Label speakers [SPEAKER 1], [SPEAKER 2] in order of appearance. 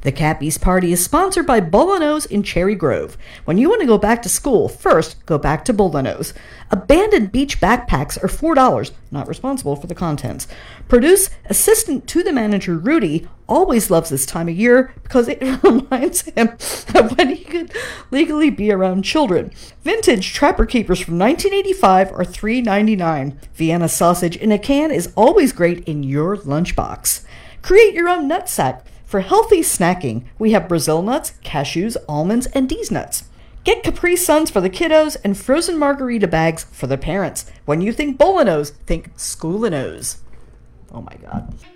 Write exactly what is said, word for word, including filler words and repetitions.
[SPEAKER 1] The Cappies Party is sponsored by Bolanos in Cherry Grove. When you want to go back to school, first go back to Bolanos. Abandoned beach backpacks are four dollars, not responsible for the contents. Produce assistant to the manager Rudy always loves this time of year because it reminds him of when he could legally be around children. Vintage Trapper Keepers from nineteen eighty-five are three ninety-nine. Vienna sausage in a can is always great in your lunchbox. Create your own nut sack. For healthy snacking, we have Brazil nuts, cashews, almonds, and D's nuts. Get Capri Suns for the kiddos and frozen margarita bags for the parents. When you think Bolanos, think Schoolinos. Oh my God.